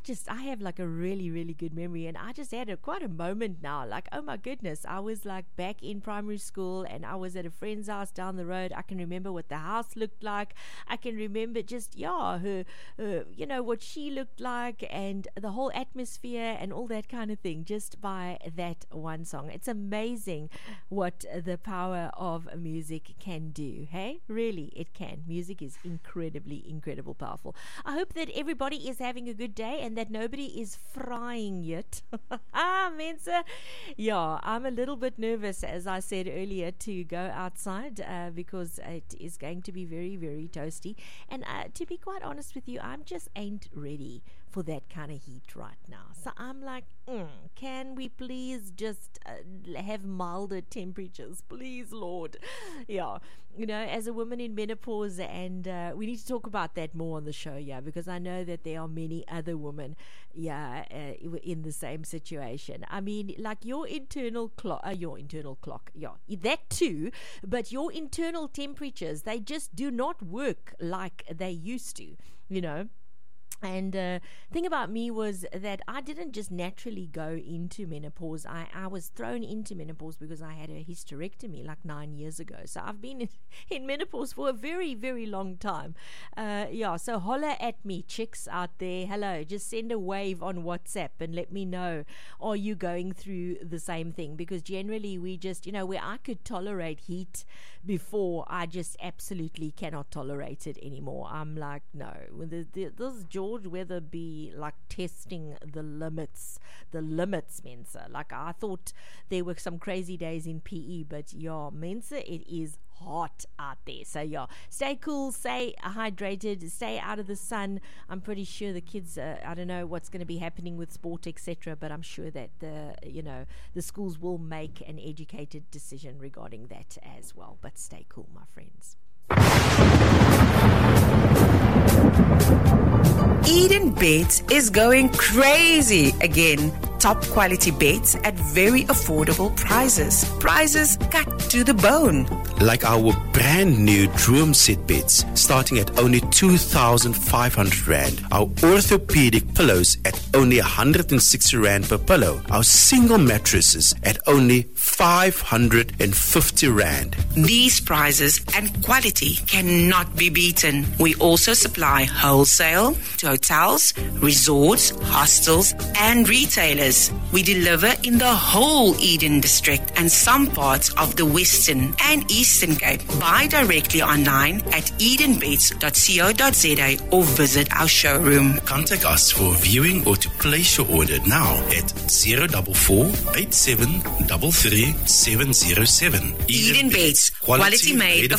I have like a really, really good memory, and I just had quite a moment now, like, oh my goodness, I was like back in primary school, and I was at a friend's house down the road. I can remember what the house looked like. I can remember just, her what she looked like, and the whole atmosphere and all that kind of thing, just by that one song. It's amazing what the power of music can do. Hey, really, it can. Music is incredibly powerful. I hope that everybody is having a good day and that nobody is frying yet. Mensa. Yeah, I'm a little bit nervous, as I said earlier, to go outside because it is going to be very, very toasty. And to be quite honest with you, I'm just ain't ready for that kind of heat right now. So I'm like, can we please just have milder temperatures, please, Lord? Yeah, as a woman in menopause, and we need to talk about that more on the show, because I know that there are many other women, in the same situation. I mean, like your internal clock, that too, but your internal temperatures, they just do not work like they used to, And thing about me was that I didn't just naturally go into menopause. I was thrown into menopause because I had a hysterectomy like 9 years ago. So I've been in menopause for a very, very long time. So holler at me, chicks out there. Hello, just send a wave on WhatsApp and let me know, are you going through the same thing? Because generally we just, where I could tolerate heat before, I just absolutely cannot tolerate it anymore. I'm like, no, this George Weatherby, like testing the limits, Mensa. Like, I thought there were some crazy days in PE, but Mensa, it is hot out there. So stay cool, stay hydrated, stay out of the sun. I'm pretty sure the kids, I don't know what's going to be happening with sport, etc., but I'm sure that the schools will make an educated decision regarding that as well. But stay cool, my friends. Eden Beds is going crazy again. Top quality beds at very affordable prices. Prices cut to the bone. Like our brand new Droom Set beds, starting at only 2,500 Rand. Our orthopedic pillows at only 160 Rand per pillow. Our single mattresses at only 550 Rand. These prices and quality cannot be beaten. We also supply wholesale to hotels, resorts, hostels, and retailers. We deliver in the whole Eden District and some parts of the Western and Eastern Cape. Buy directly online at edenbeds.co.za or visit our showroom. Contact us for viewing or to place your order now at 044 8733 707. Eden Beds, quality made